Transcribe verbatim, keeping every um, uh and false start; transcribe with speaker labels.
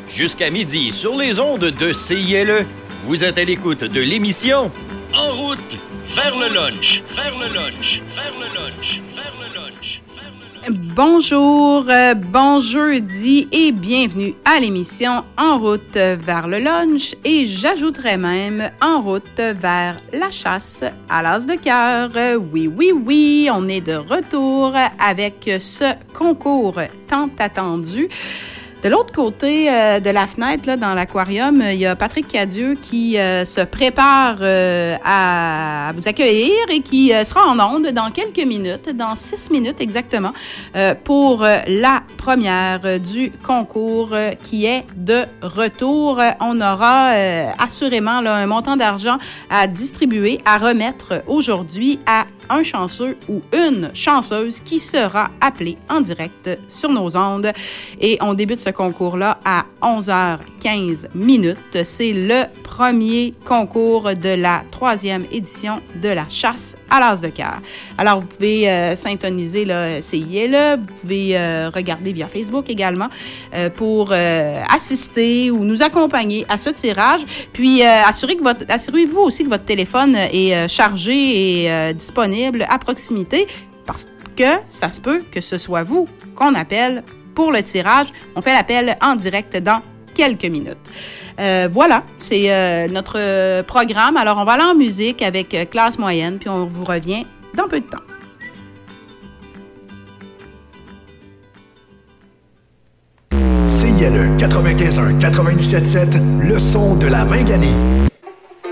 Speaker 1: jusqu'à midi sur les ondes de C I L E. Vous êtes à l'écoute de l'émission En route vers le lunch, vers le lunch, vers le lunch, vers le lunch.
Speaker 2: Bonjour, euh, bon jeudi et bienvenue à l'émission En route vers le lunch et j'ajouterais même En route vers la chasse à l'as de cœur. Oui, oui, oui, on est de retour avec ce concours tant attendu. De l'autre côté euh, de la fenêtre, là, dans l'aquarium, il y a Patrick Cadieux qui euh, se prépare euh, à vous accueillir et qui euh, sera en onde dans quelques minutes, dans six minutes exactement, euh, pour euh, la première euh, du concours euh, qui est de retour. On aura euh, assurément là, un montant d'argent à distribuer, à remettre aujourd'hui à un chanceux ou une chanceuse qui sera appelé en direct sur nos ondes. Et on débute ce concours-là à onze heures quinze minutes. C'est le premier concours de la troisième édition de la chasse à l'as de cœur. Alors, vous pouvez euh, syntoniser le C I L E, vous pouvez euh, regarder via Facebook également euh, pour euh, assister ou nous accompagner à ce tirage. Puis, euh, assurez que votre, assurez-vous aussi que votre téléphone est euh, chargé et euh, disponible à proximité parce que ça se peut que ce soit vous qu'on appelle pour le tirage. On fait l'appel en direct dans quelques minutes. Euh, voilà, c'est euh, notre programme. Alors, on va aller en musique avec euh, Classe Moyenne, puis on vous revient dans peu de temps.
Speaker 3: C I L E quatre-vingt-quinze un quatre-vingt-dix-sept sept, le son de la Main gagnée.